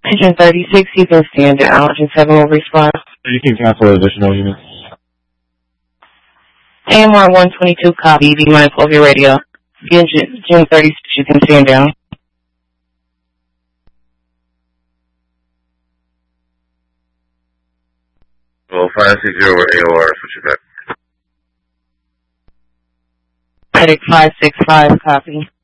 Engine 36, you can stand down. Engine 7 will respond. You can cancel additional units. AMR 122, copy. Be mindful of your radio. Engine 36, you can stand down. Well, 560 AOR, switch it back. Medic 565, copy.